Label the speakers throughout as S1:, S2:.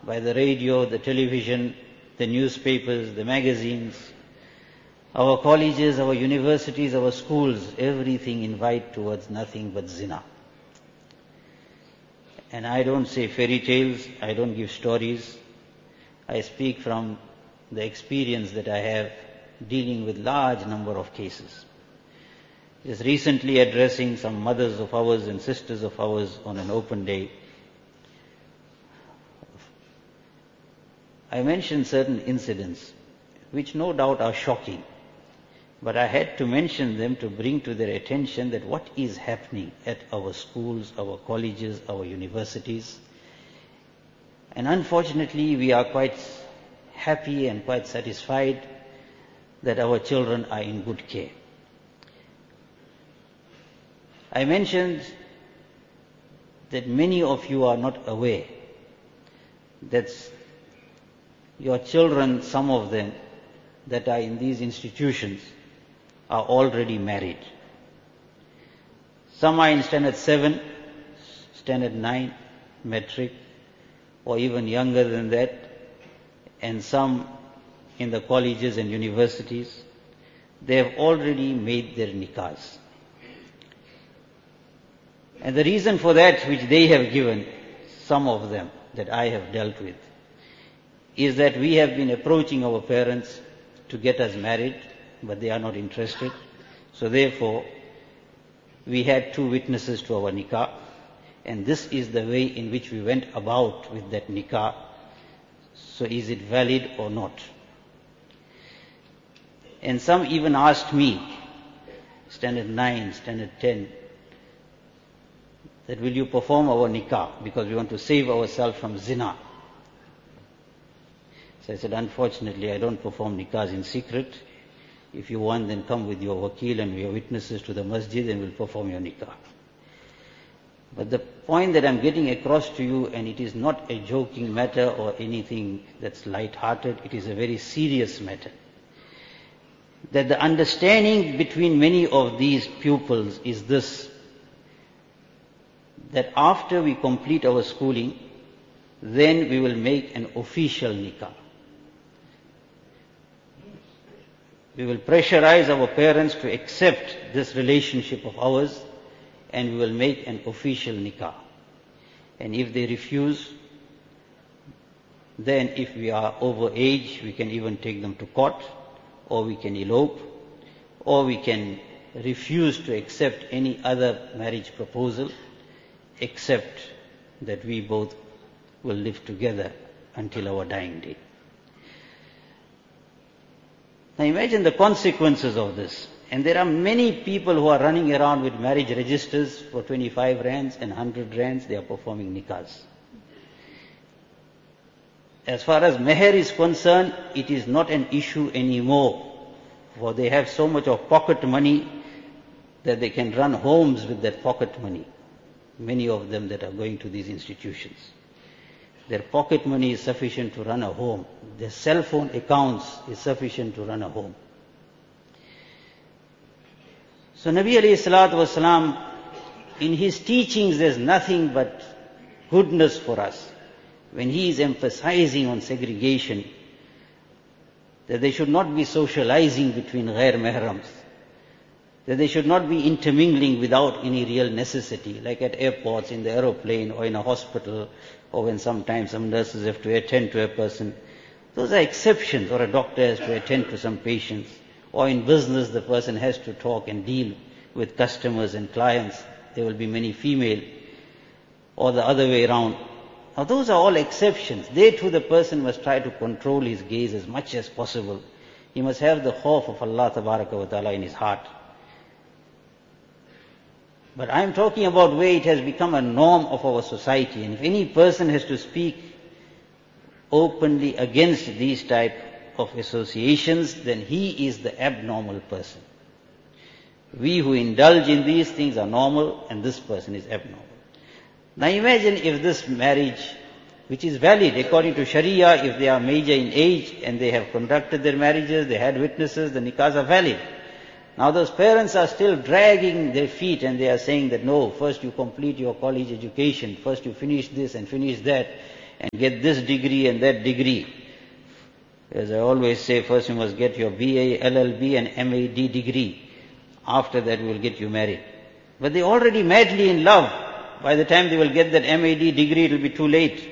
S1: by the radio, the television, the newspapers, the magazines, our colleges, our universities, our schools, everything invite towards nothing but zina. And I don't say fairy tales, I don't give stories. I speak from the experience that I have dealing with large number of cases. Just recently addressing some mothers of ours and sisters of ours on an open day, I mentioned certain incidents which no doubt are shocking, but I had to mention them to bring to their attention that what is happening at our schools, our colleges, our universities. And unfortunately, we are quite happy and quite satisfied that our children are in good care. I mentioned that many of you are not aware that your children, some of them that are in these institutions, are already married. Some are in standard 7, standard 9, metric, or even younger than that, and some in the colleges and universities. They have already made their nikahs. And the reason for that which they have given, some of them that I have dealt with, is that we have been approaching our parents to get us married, but they are not interested. So therefore, we had 2 witnesses to our nikah, and this is the way in which we went about with that nikah. So is it valid or not? And some even asked me, standard 9, standard 10, that will you perform our nikah because we want to save ourselves from zina. So I said, unfortunately, I don't perform nikahs in secret. If you want, then come with your wakil and your witnesses to the masjid and we'll perform your nikah. But the point that I'm getting across to you, and it is not a joking matter or anything that's light-hearted, it is a very serious matter, that the understanding between many of these pupils is this, that after we complete our schooling, then we will make an official nikah. We will pressurize our parents to accept this relationship of ours, and we will make an official nikah. And if they refuse, then if we are over age, we can even take them to court, or we can elope, or we can refuse to accept any other marriage proposal, except that we both will live together until our dying day. Now imagine the consequences of this. And there are many people who are running around with marriage registers for 25 rands and 100 rands, they are performing nikahs. As far as meher is concerned, it is not an issue anymore, for they have so much of pocket money that they can run homes with that pocket money. Many of them that are going to these institutions. Their pocket money is sufficient to run a home. Their cell phone accounts is sufficient to run a home. So Nabi alayhi salatu wasalam, in his teachings there's nothing but goodness for us. When he is emphasizing on segregation, that they should not be socializing between ghair mahrams, that they should not be intermingling without any real necessity, like at airports, in the aeroplane, or in a hospital, or when sometimes some nurses have to attend to a person. Those are exceptions, or a doctor has to attend to some patients, or in business the person has to talk and deal with customers and clients. There will be many female, or the other way around. Now those are all exceptions. There too the person must try to control his gaze as much as possible. He must have the khawf of Allah tabaraka wa ta'ala in his heart. But I am talking about where it has become a norm of our society, and if any person has to speak openly against these type of associations, then he is the abnormal person. We who indulge in these things are normal, and this person is abnormal. Now imagine if this marriage, which is valid according to Sharia, if they are major in age and they have conducted their marriages, they had witnesses, the nikahs are valid. Now those parents are still dragging their feet and they are saying that no, first you complete your college education, first you finish this and finish that, and get this degree and that degree. As I always say, first you must get your BA, LLB and MAD degree. After that we will get you married. But they're already madly in love. By the time they will get that MAD degree, it will be too late.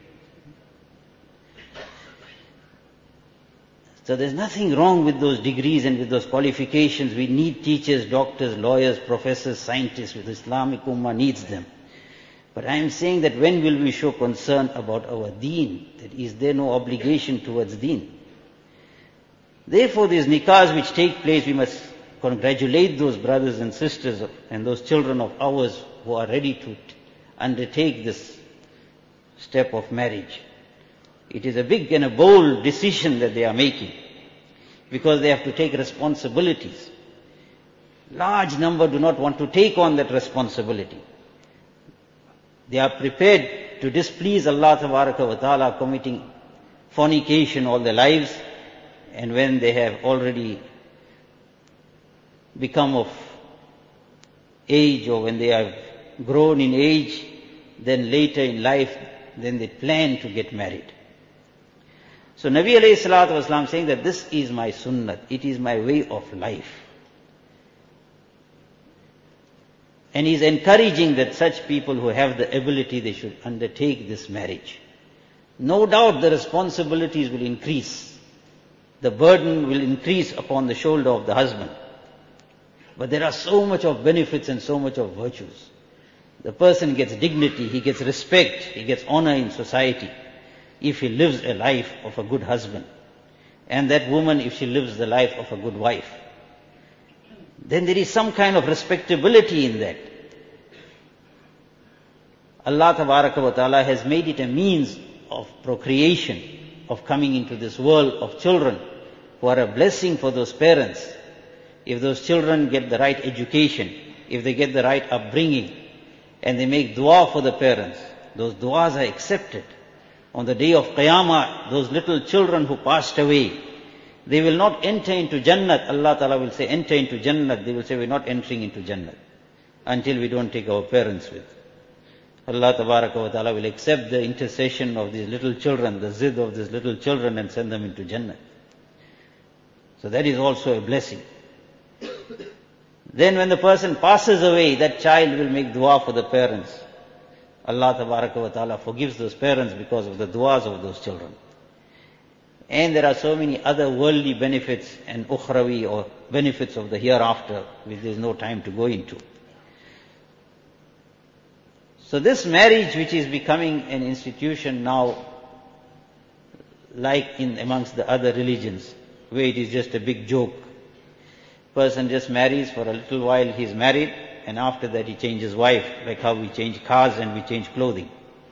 S1: So there's nothing wrong with those degrees and with those qualifications. We need teachers, doctors, lawyers, professors, scientists. With Islamic Ummah needs them. But I am saying that when will we show concern about our deen? That is there no obligation towards deen? Therefore these nikahs which take place, we must congratulate those brothers and sisters and those children of ours who are ready to undertake this step of marriage. It is a big and a bold decision that they are making, because they have to take responsibilities. Large number do not want to take on that responsibility. They are prepared to displease Allah Tabaraka wa Ta'ala, committing fornication all their lives, and when they have already become of age, or when they have grown in age, then later in life, then they plan to get married. So Nabi alayhi salatu wasalam saying that this is my sunnah, it is my way of life. And he is encouraging that such people who have the ability, they should undertake this marriage. No doubt the responsibilities will increase. The burden will increase upon the shoulder of the husband. But there are so much of benefits and so much of virtues. The person gets dignity, he gets respect, he gets honor in society if he lives a life of a good husband. And that woman, if she lives the life of a good wife. Then there is some kind of respectability in that. Allah Tabaraka wa Ta'ala has made it a means of procreation, of coming into this world of children who are a blessing for those parents. If those children get the right education, if they get the right upbringing, and they make dua for the parents, those duas are accepted. On the day of Qiyamah, those little children who passed away, they will not enter into Jannat. Allah Ta'ala will say, enter into Jannat. They will say, we're not entering into Jannat until we don't take our parents with. Allah Tabaraka wa Ta'ala will accept the intercession of these little children, the zid of these little children, and send them into Jannat. So that is also a blessing. Then when the person passes away, that child will make dua for the parents. Allah Tabaraka wa Ta'ala forgives those parents because of the duas of those children. And there are so many other worldly benefits and ukhrawi, or benefits of the hereafter, which there is no time to go into. So this marriage, which is becoming an institution now, like in amongst the other religions, where it is just a big joke. Person just marries, for a little while he is married, and after that he changes wife, like how we change cars and we change clothing.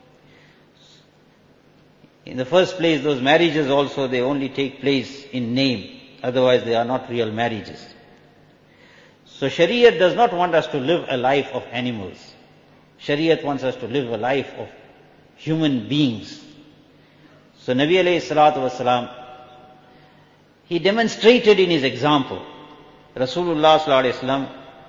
S1: In the first place, those marriages also, they only take place in name, otherwise they are not real marriages. So Shariat does not want us to live a life of animals. Shariat wants us to live a life of human beings. So Nabi alayhi salatu wasalam, he demonstrated in his example. Rasulullah sallallahu alayhi wasallam,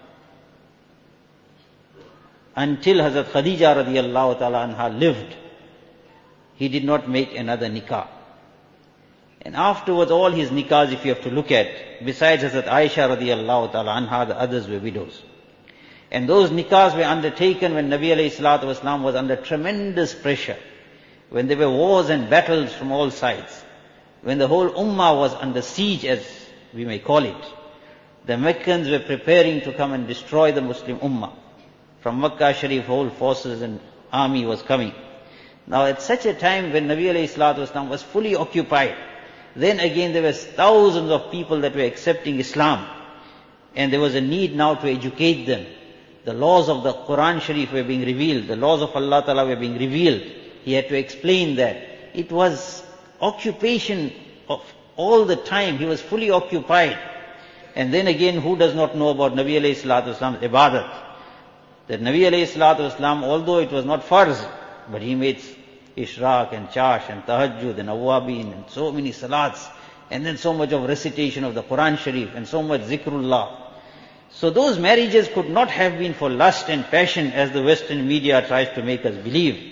S1: until Hazrat Khadija radiyallahu ta'ala anha lived, he did not make another nikah. And afterwards, all his nikahs, if you have to look at, besides Hazrat Aisha radiyallahu ta'ala anha, the others were widows. And those nikahs were undertaken when Nabi alayhi salatu wasalam was under tremendous pressure, when there were wars and battles from all sides, when the whole ummah was under siege, as we may call it. The Meccans were preparing to come and destroy the Muslim ummah. From Makkah Sharif, whole forces and army was coming. Now at such a time when Nabi alayhi salatu wasalam was fully occupied, then again there were thousands of people that were accepting Islam, and there was a need now to educate them. The laws of the Quran Sharif were being revealed, the laws of Allah Ta'ala were being revealed. He had to explain that. It was occupation of all the time, he was fully occupied. And then again, who does not know about Nabi alayhi salatu wasalam's ibadat? That Nabi alayhi salatu wasalam, although it was not farz, but he made ishraq and chash and tahajjud and awwabin and so many salats, and then so much of recitation of the Quran Sharif and so much zikrullah. So those marriages could not have been for lust and passion, as the Western media tries to make us believe.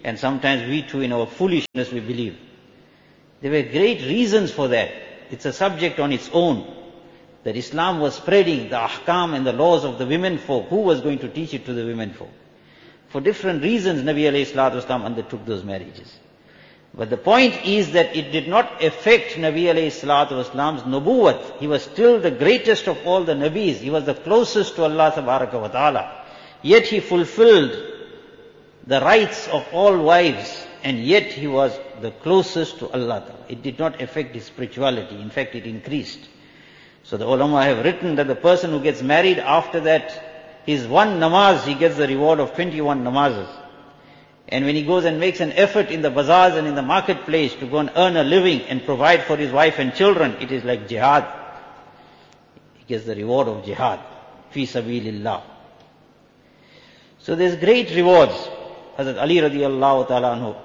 S1: And sometimes we too, in our foolishness, we believe. There were great reasons for that. It's a subject on its own. That Islam was spreading the ahkam and the laws of the women folk. Who was going to teach it to the women folk? For different reasons, Nabi alayhi salatu wasalam undertook those marriages. But the point is that it did not affect Nabi alayhi salatu wasalam's nubuwwat. He was still the greatest of all the Nabis. He was the closest to Allah tabaraka wa ta'ala. Yet he fulfilled the rights of all wives, and yet he was the closest to Allah ta'ala. It did not affect his spirituality. In fact, it increased. So the ulama have written that the person who gets married after that, his one namaz, he gets the reward of 21 namazes. And when he goes and makes an effort in the bazaars and in the marketplace to go and earn a living and provide for his wife and children, it is like jihad. He gets the reward of jihad. Fi sabilillah. So there's great rewards. Hazrat Ali radiyallahu ta'ala anhu,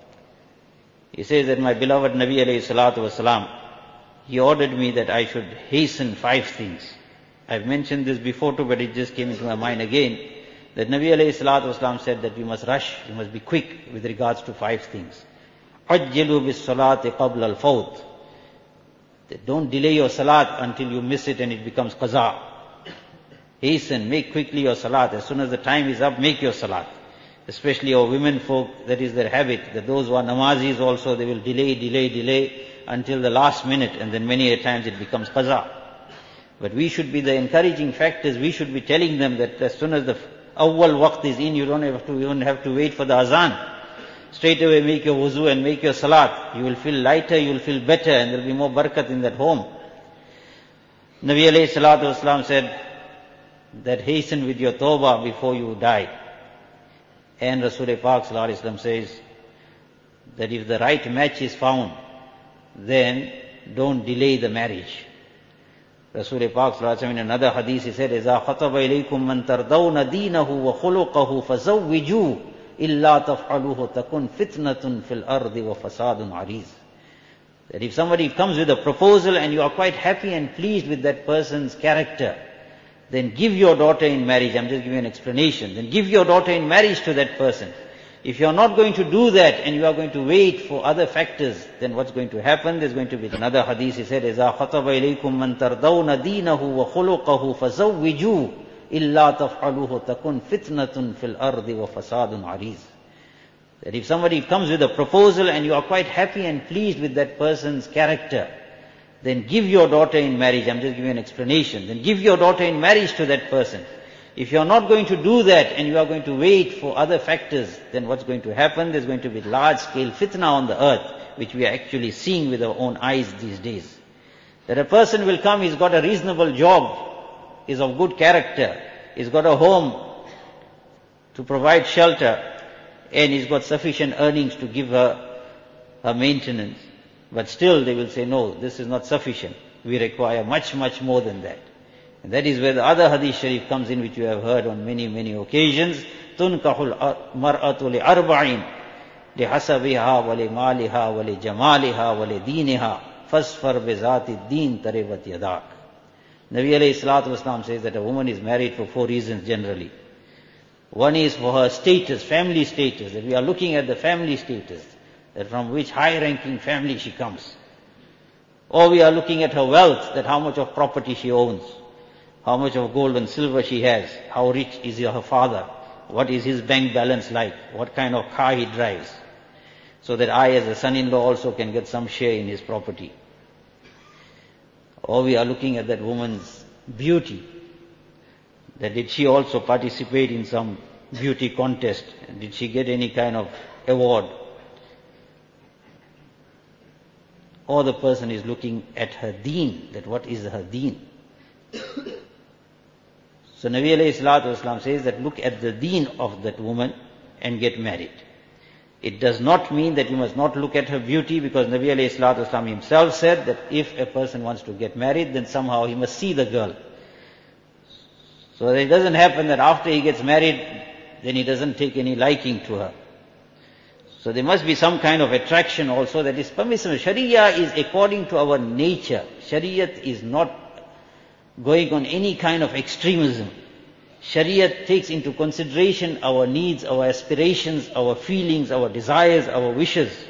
S1: he says that my beloved Nabi alayhi salatu wasalam, he ordered me that I should hasten 5 things. I've mentioned this before too, but it just came into my mind again, that Nabi alayhi salatu wasalam said that we must rush, we must be quick with regards to 5 things. Ajjilu bis salati qabla al-fawt. Don't delay your salat until you miss it and it becomes qaza. Hasten, make quickly your salat. As soon as the time is up, make your salat. Especially our women folk, that is their habit, that those who are namazis also, they will delay until the last minute, and then many a times it becomes qaza. But we should be the encouraging factors. We should be telling them that as soon as the awwal waqt is in, you don't even have to wait for the azan. Straight away make your wuzu and make your salat. You will feel lighter, you will feel better, and there will be more barakat in that home. Nabi alayhi salatu wasalam said that hasten with your tawbah before you die. And Rasul-e Pak sallallahu alayhi wasallam says that if the right match is found, then don't delay the marriage. Rasul-e Pak sallallahu alayhi wasallam in another hadith, he said, إِذَا خَطَبَ إِلَيْكُمْ مَنْ تَرْضَوْنَ دِينَهُ وَخُلُقَهُ فَزَوِّجُوا إِلَّا تَفْعَلُوهُ تَكُنْ فِتْنَةٌ فِي الْأَرْضِ وَفَسَادٌ عَرِيضٌ. That if somebody comes with a proposal and you are quite happy and pleased with that person's character, then give your daughter in marriage. I'm just giving an explanation. Then give your daughter in marriage to that person. If you are not going to do that and you are going to wait for other factors, then what's going to happen? There's going to be another hadith. He said, إِذَا خَطَبَ إِلَيْكُمْ مَنْ تَرْضَوْنَ دِينَهُ وَخُلُقَهُ فَزَوِّجُوا إِلَّا تَفْعَلُوهُ تَكُنْ فِتْنَةٌ فِي الْأَرْضِ وَفَسَادٌ عَرِيضٌ. That if somebody comes with a proposal and you are quite happy and pleased with that person's character, then give your daughter in marriage. I'm just giving an explanation. Then give your daughter in marriage to that person. If you are not going to do that and you are going to wait for other factors, then what's going to happen? There's going to be large-scale fitna on the earth, which we are actually seeing with our own eyes these days. That a person will come, he's got a reasonable job, is of good character, he's got a home to provide shelter, and he's got sufficient earnings to give her maintenance. But still they will say, no, this is not sufficient. We require much, much more than that. And that is where the other hadith sharif comes in, which you have heard on many, many occasions. تُنْكَحُ الْمَرْأَةُ لِأَرْبَعٍ لِحَسَبِهَا وَلِمَالِهَا وَلِجَمَالِهَا وَلِدِينِهَا فَاسْفَرْ بِذَاتِ الدِّينِ تَرِبَتْ يَدَاكَ. Nabi alayhi salatu wasalam says that a woman is married for 4 reasons generally. One is for her status, family status, that we are looking at the family status, that from which high-ranking family she comes. Or we are looking at her wealth, that how much of property she owns, how much of gold and silver she has, how rich is her father, what is his bank balance like, what kind of car he drives, so that I as a son-in-law also can get some share in his property. Or we are looking at that woman's beauty, that did she also participate in some beauty contest, did she get any kind of award. Or the person is looking at her deen, that what is her deen. So Nabi alayhi salatu wasalam says that look at the deen of that woman and get married. It does not mean that you must not look at her beauty, because Nabi alayhi salatu wasalam himself said that if a person wants to get married, then somehow he must see the girl. So that it doesn't happen that after he gets married, then he doesn't take any liking to her. So there must be some kind of attraction also that is permissible. Sharia is according to our nature. Shariat is not going on any kind of extremism. Shariat takes into consideration our needs, our aspirations, our feelings, our desires, our wishes.